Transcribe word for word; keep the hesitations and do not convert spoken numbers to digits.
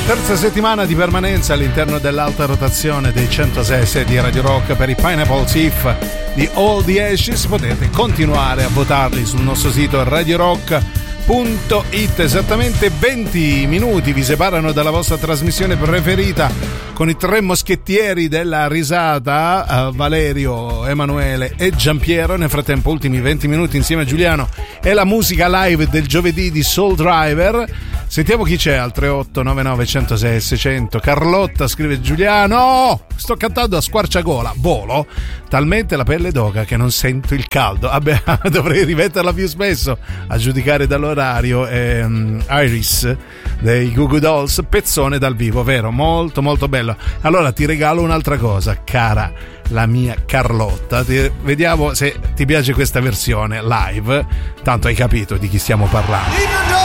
Terza settimana di permanenza all'interno dell'alta rotazione dei centosei e sei di Radio Rock per i Pineapple Thief di All the Ashes. Potete continuare a votarli sul nostro sito radio rock punto it. Esattamente venti minuti vi separano dalla vostra trasmissione preferita con i tre moschettieri della risata, uh, Valerio, Emanuele e Giampiero. Nel frattempo ultimi venti minuti insieme a Giuliano e la musica live del giovedì di Soul Driver. Sentiamo chi c'è al tre otto nove nove uno zero sei seicento. Carlotta, scrive Giuliano, sto cantando a squarciagola, volo talmente la pelle d'oca che non sento il caldo. Vabbè, dovrei rimetterla più spesso a giudicare dall'orario. ehm, Iris dei Goo Goo Dolls, pezzone dal vivo, vero? Molto molto bello. Allora ti regalo un'altra cosa, cara la mia Carlotta, ti, vediamo se ti piace questa versione live, tanto hai capito di chi stiamo parlando.